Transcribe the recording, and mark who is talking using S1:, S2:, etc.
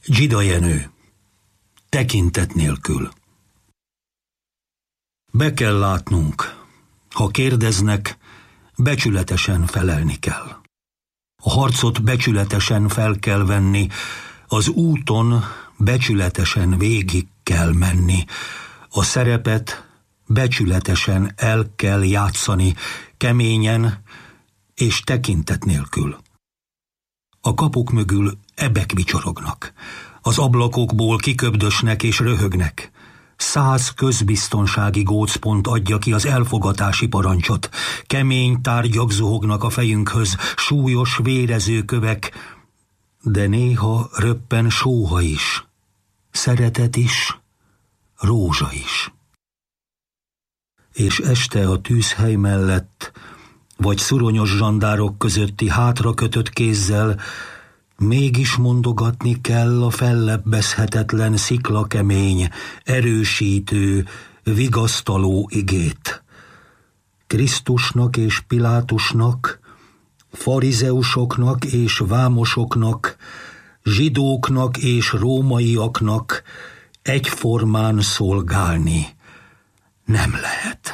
S1: Dzsida Jenő. Tekintet nélkül. Be kell látnunk, ha kérdeznek, becsületesen felelni kell. A harcot becsületesen fel kell venni, az úton becsületesen végig kell menni, a szerepet becsületesen el kell játszani, keményen és tekintet nélkül. A kapuk mögül ebek vicsorognak, az ablakokból kiköbdösnek és röhögnek. 100 közbiztonsági gócpont adja ki az elfogatási parancsot. Kemény tárgyak zuhognak a fejünkhöz, súlyos vérező kövek, de néha röppen sóha is, szeretet is, rózsa is. És este a tűzhely mellett, vagy szuronyos zsandárok közötti hátra kötött kézzel mégis mondogatni kell a fellebbezhetetlen sziklakemény, erősítő, vigasztaló igét. Krisztusnak és Pilátusnak, farizeusoknak és vámosoknak, zsidóknak és rómaiaknak egyformán szolgálni nem lehet.